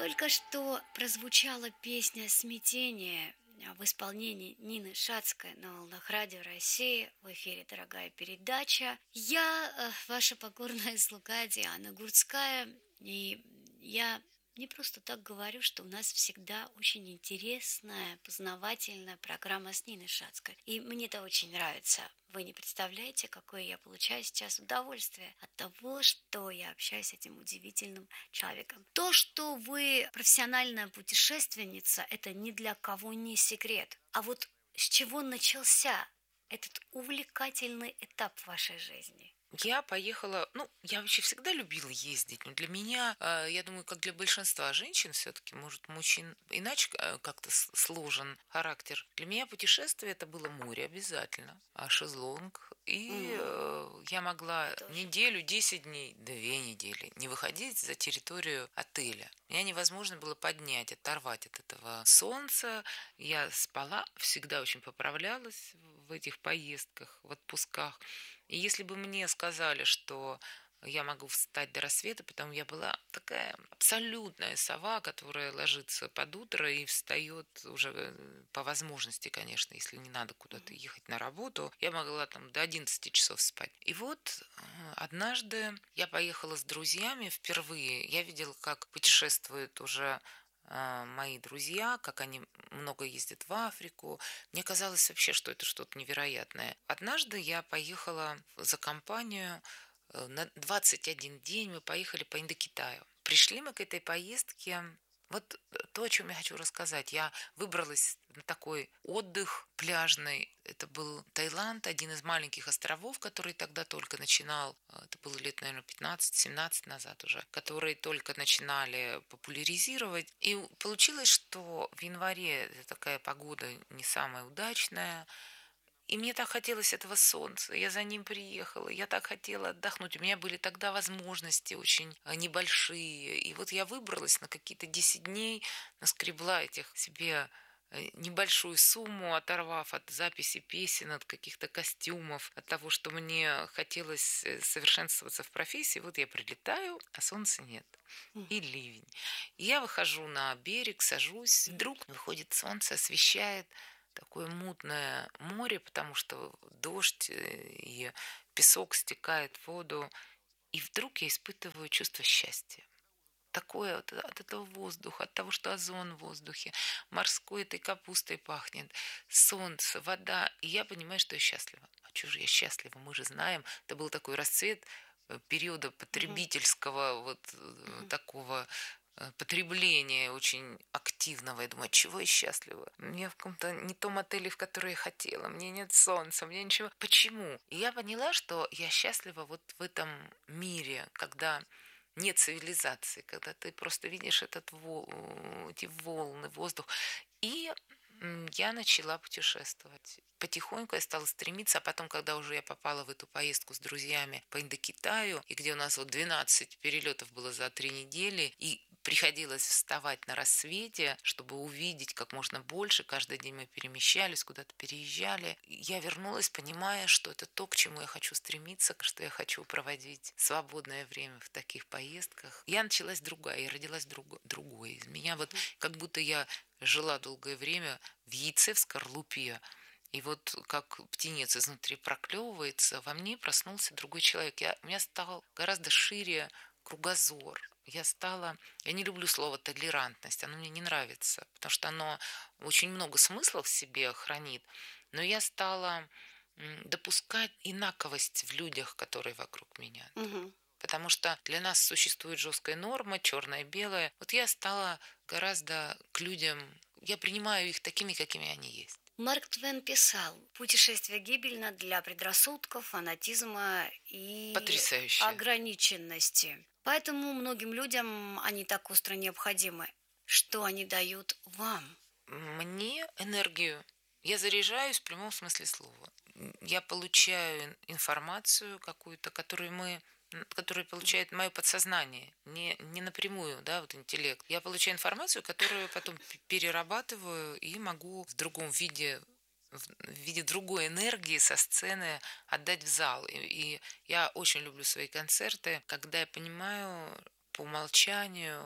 Только что прозвучала песня «Смятение» в исполнении Нины Шацкой на волнах Радио России. В эфире дорогая передача. Я ваша покорная слуга Диана Гурцкая. И я не просто так говорю, что у нас всегда очень интересная, познавательная программа с Ниной Шацкой. И мне это очень нравится. Вы не представляете, какое я получаю сейчас удовольствие от того, что я общаюсь с этим удивительным человеком. То, что вы профессиональная путешественница, это ни для кого не секрет. А вот с чего начался этот увлекательный этап в вашей жизни? Я поехала, я вообще всегда любила ездить, но для меня, я думаю, как для большинства женщин все-таки, может, мужчин иначе как-то сложен характер. Для меня путешествие это было море обязательно, а шезлонг. И Мгм. я могла Тоже. неделю, 10 дней, 2 недели не выходить за территорию отеля. Меня невозможно было поднять, оторвать от этого солнца. Я спала, всегда очень поправлялась в этих поездках, в отпусках. И если бы мне сказали, что я могу встать до рассвета, потому я была такая абсолютная сова, которая ложится под утро и встает уже по возможности, конечно, если не надо куда-то Мгм. ехать на работу, я могла там до 11 часов спать. И вот однажды я поехала с друзьями впервые. Я видела, как путешествуют уже мои друзья, как они много ездят в Африку. Мне казалось вообще, что это что-то невероятное. Однажды я поехала за компанию на 21 день. Мы поехали по Индокитаю. Пришли мы к этой поездке. Вот то, о чем я хочу рассказать. Я выбралась на такой отдых пляжный. Это был Таиланд, один из маленьких островов, который тогда только начинал, это было лет, наверное, 15-17 назад уже, которые только начинали популяризировать. И получилось, что в январе такая погода не самая удачная, и мне так хотелось этого солнца. Я за ним приехала. Я так хотела отдохнуть. У меня были тогда возможности очень небольшие. И вот я выбралась на какие-то 10 дней, наскребла этих себе небольшую сумму, оторвав от записи песен, от каких-то костюмов, от того, что мне хотелось совершенствоваться в профессии. Вот я прилетаю, а солнца нет. И ливень. И я выхожу на берег, сажусь. Вдруг выходит солнце, освещает такое мутное море, потому что дождь и песок стекает в воду. И вдруг я испытываю чувство счастья. Такое вот от этого воздуха, от того, что озон в воздухе, морской этой капустой пахнет, солнце, вода. И я понимаю, что я счастлива. А чего же я счастлива? Мы же знаем, это был такой расцвет периода Мгм. потребительского вот Мгм. такого потребления очень активного. Я думаю, чего я счастлива? Я в каком-то не том отеле, в который я хотела. Мне нет солнца, мне ничего. Почему? И я поняла, что я счастлива вот в этом мире, когда нет цивилизации, когда ты просто видишь эти волны, воздух. И я начала путешествовать. Потихоньку я стала стремиться, а потом, когда уже я попала в эту поездку с друзьями по Индокитаю, и где у нас вот 12 перелетов было за 3 недели, и приходилось вставать на рассвете, чтобы увидеть как можно больше. Каждый день мы перемещались, куда-то переезжали. Я вернулась, понимая, что это то, к чему я хочу стремиться, что я хочу проводить свободное время в таких поездках. Я началась другая, я родилась другой. Из меня вот как будто я жила долгое время в яйце, в скорлупе. И вот как птенец изнутри проклевывается, во мне проснулся другой человек. У меня стал гораздо шире кругозор. Я не люблю слово толерантность, оно мне не нравится, потому что оно очень много смыслов в себе хранит. Но я стала допускать инаковость в людях, которые вокруг меня. Мгм. Потому что для нас существует жесткая норма, черное и белое. Вот я стала гораздо к людям, я принимаю их такими, какими они есть. Марк Твен писал: «Путешествие гибельно для предрассудков, фанатизма и Потрясающе. ограниченности. Поэтому многим людям они так остро необходимы. Что они дают вам?» Мне энергию. Я заряжаюсь в прямом смысле слова. Я получаю информацию какую-то, которую получает мое подсознание, не напрямую, да, вот интеллект. Я получаю информацию, которую потом перерабатываю и могу в другом виде, в виде другой энергии со сцены отдать в зал. И я очень люблю свои концерты, когда я понимаю по умолчанию,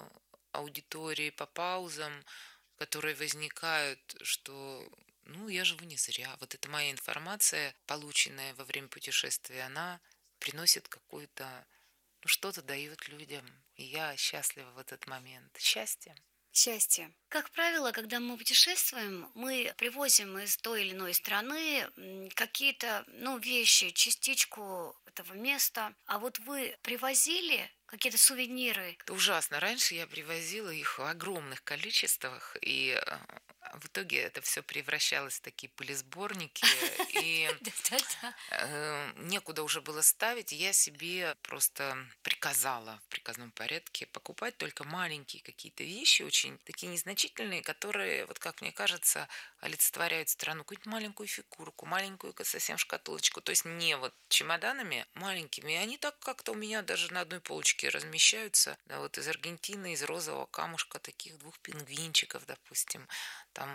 аудитории, по паузам, которые возникают, что ну, я живу не зря. Вот эта моя информация, полученная во время путешествия, она приносит какую-то, ну, что-то дает людям. И я счастлива в этот момент. Счастье. Счастье. Как правило, когда мы путешествуем, мы привозим из той или иной страны какие-то, ну, вещи, частичку этого места. А вот вы привозили какие-то сувениры? Это ужасно. Раньше я привозила их в огромных количествах, и в итоге это все превращалось в такие пылесборники, и Да-да-да. некуда уже было ставить. И я себе просто приказала в приказном порядке покупать только маленькие какие-то вещи, очень такие незначительные, которые, вот как мне кажется, олицетворяют страну. Какую-то маленькую фигурку, маленькую совсем шкатулочку. То есть не вот чемоданами маленькими. И они так как-то у меня даже на одной полочке размещаются. Да, вот из Аргентины, из розового камушка таких двух пингвинчиков, допустим. Там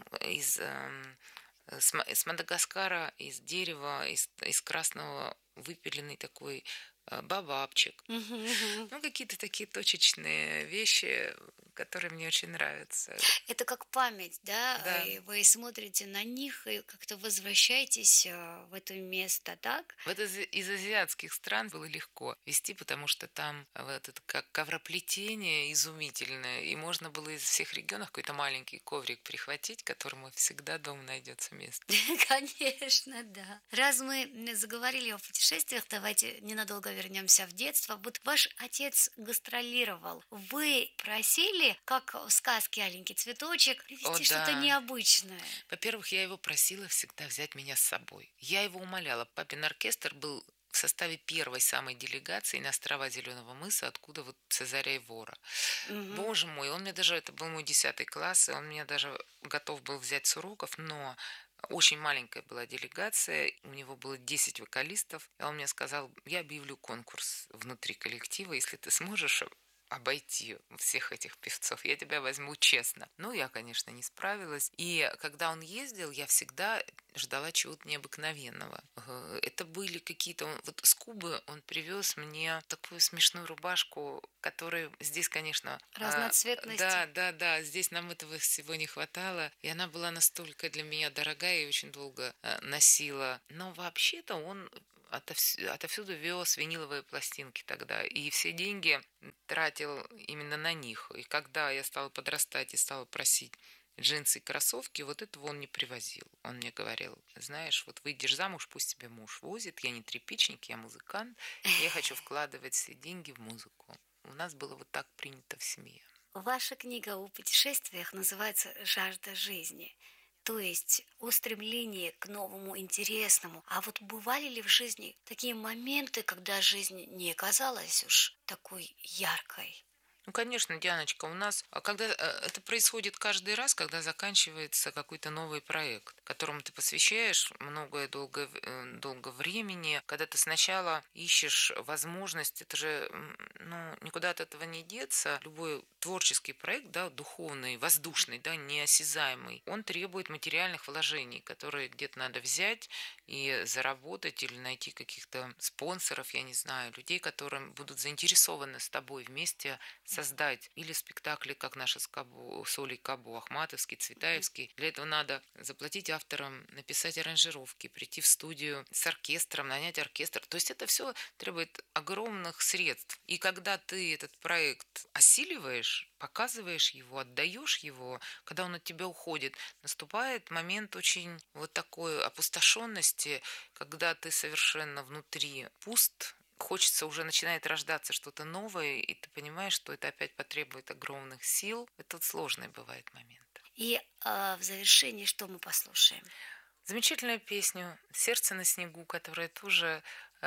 с Мадагаскара, из дерева, из красного выпиленный такой бабабчик. Мгм, мгм. Ну, какие-то такие точечные вещи, которые мне очень нравятся. Это как память, да? Да. И вы смотрите на них и как-то возвращаетесь в это место, так? Вот из азиатских стран было легко везти, потому что там вот это как ковроплетение изумительное, и можно было из всех регионов какой-то маленький коврик прихватить, которому всегда дома найдется место. Конечно, да. Раз мы заговорили о путешествиях, давайте ненадолго вернемся в детство. Вот ваш отец гастролировал. Вы просили, как в сказке «Аленький цветочек», О, привезти что-то да. необычное? Во-первых, я его просила всегда взять меня с собой. Я его умоляла. Папин оркестр был в составе первой самой делегации на острова Зеленого мыса, откуда вот Цезаря и Вора. Мгм. Боже мой, он мне даже, это был мой 10 класс, и он меня даже готов был взять с уроков, но очень маленькая была делегация, у него было 10 вокалистов, и он мне сказал, я объявлю конкурс внутри коллектива, если ты сможешь обойти всех этих певцов, я тебя возьму честно. Ну, я, конечно, не справилась. И когда он ездил, я всегда ждала чего-то необыкновенного. Это были какие-то... Вот с Кубы он привез мне такую смешную рубашку, которой здесь, конечно... Разноцветности. Да, да, да, здесь нам этого всего не хватало. И она была настолько для меня дорогая и очень долго носила. Но вообще-то он отовсюду вез виниловые пластинки тогда. И все деньги тратил именно на них. И когда я стала подрастать и стала просить джинсы и кроссовки, вот этого он не привозил. Он мне говорил, знаешь, вот выйдешь замуж, пусть тебе муж возит, я не тряпичник, я музыкант, я хочу вкладывать все деньги в музыку. У нас было вот так принято в семье. Ваша книга о путешествиях называется «Жажда жизни», то есть о стремлении к новому, интересному. А вот бывали ли в жизни такие моменты, когда жизнь не казалась уж такой яркой? Ну, конечно, Дианочка, у нас, когда это происходит каждый раз, когда заканчивается какой-то новый проект, которому ты посвящаешь многое долго времени, когда ты сначала ищешь возможность, это же, ну, никуда от этого не деться. Любой творческий проект, да, духовный, воздушный, да, неосязаемый, он требует материальных вложений, которые где-то надо взять и заработать или найти каких-то спонсоров, я не знаю, людей, которые будут заинтересованы с тобой вместе создать или спектакли, как наши с Олей Кабу, Ахматовский, Цветаевский. Для этого надо заплатить авторам, написать аранжировки, прийти в студию с оркестром, нанять оркестр. То есть это все требует огромных средств. И когда ты этот проект осиливаешь, показываешь его, отдаешь его, когда он от тебя уходит, наступает момент очень вот такой опустошенности, когда ты совершенно внутри пуст, хочется, уже начинает рождаться что-то новое, и ты понимаешь, что это опять потребует огромных сил. Это вот сложный бывает момент. И в завершении что мы послушаем? Замечательную песню «Сердце на снегу», которая тоже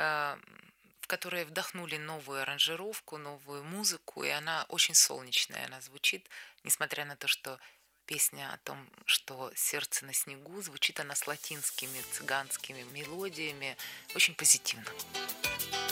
в которой вдохнули новую аранжировку, новую музыку, и она очень солнечная, она звучит, несмотря на то, что песня о том, что сердце на снегу, звучит она с латинскими цыганскими мелодиями, очень позитивно.